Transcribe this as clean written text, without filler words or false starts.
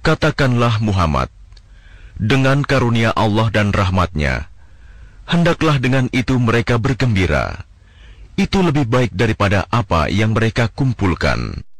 Katakanlah Muhammad, dengan karunia Allah dan rahmat-Nya, hendaklah dengan itu mereka bergembira. Itu lebih baik daripada apa yang mereka kumpulkan.